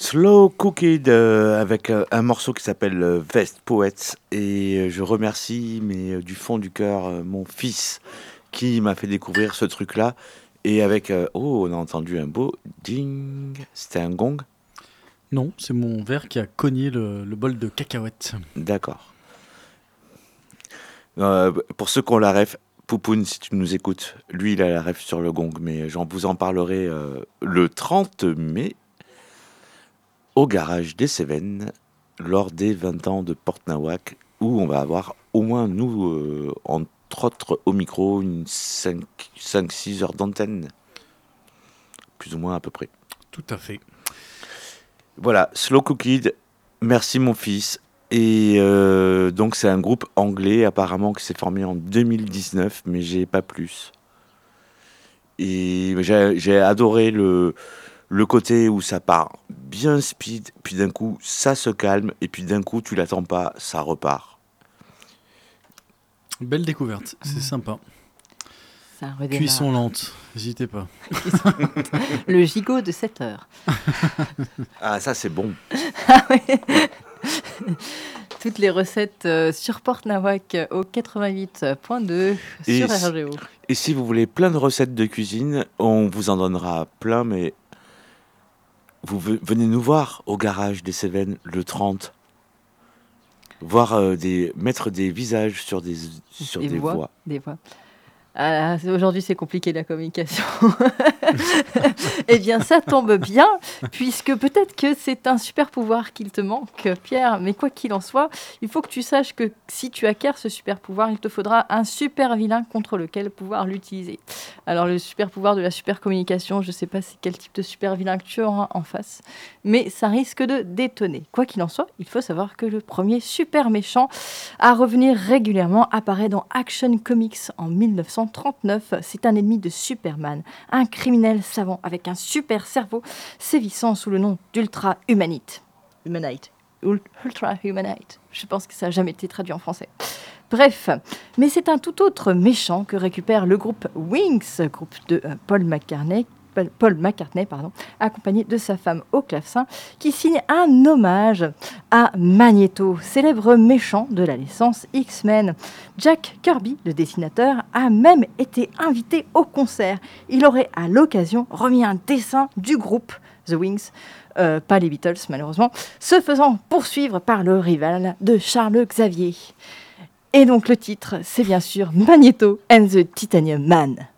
Slow Cooked avec un morceau qui s'appelle Vest Poets et je remercie du fond du cœur mon fils qui m'a fait découvrir ce truc-là et avec on a entendu un beau ding, c'était un gong. Non, c'est mon verre qui a cogné le bol de cacahuètes. D'accord. Pour ceux qui ont la ref, Poupoune, si tu nous écoutes, lui il a la ref sur le gong, mais j'en vous en parlerai le 30 mai au garage des Cévennes lors des 20 ans de Porte Nawak où on va avoir au moins nous, entre autres au micro, une 5-6 heures d'antenne. Plus ou moins à peu près. Tout à fait. Voilà, Slow Cooked, merci mon fils. Et donc c'est un groupe anglais apparemment qui s'est formé en 2019, mais j'ai pas plus. Et j'ai adoré le côté où ça part bien speed, puis d'un coup ça se calme, et puis d'un coup tu l'attends pas, ça repart. Belle découverte, c'est sympa. Ça redémarre. Cuisson lente, n'hésitez pas. Le gigot de 7 heures. Ah ça c'est bon. Ah ouais. Toutes les recettes sur Porte Nawak au 88.2 sur RGO. Et si vous voulez plein de recettes de cuisine, on vous en donnera plein, mais vous venez nous voir au garage des Cévennes le 30. Voir mettre des visages sur des voix. Des voix. Aujourd'hui, c'est compliqué la communication. Eh bien, ça tombe bien, puisque peut-être que c'est un super pouvoir qu'il te manque, Pierre. Mais quoi qu'il en soit, il faut que tu saches que si tu acquiers ce super pouvoir, il te faudra un super vilain contre lequel pouvoir l'utiliser. Alors, le super pouvoir de la super communication, je ne sais pas c'est quel type de super vilain que tu auras en face, mais ça risque de détonner. Quoi qu'il en soit, il faut savoir que le premier super méchant à revenir régulièrement apparaît dans Action Comics en 1939. C'est un ennemi de Superman, un criminel savant avec un super cerveau sévissant sous le nom d'Ultra Humanite. Ultra Humanite. Je pense que ça n'a jamais été traduit en français. Bref, mais c'est un tout autre méchant que récupère le groupe Wings, groupe de Paul McCartney, accompagné de sa femme au clavecin, qui signe un hommage à Magneto, célèbre méchant de la licence X-Men. Jack Kirby, le dessinateur, a même été invité au concert. Il aurait à l'occasion remis un dessin du groupe The Wings, pas les Beatles malheureusement, se faisant poursuivre par le rival de Charles Xavier. Et donc le titre, c'est bien sûr Magneto and the Titanium Man.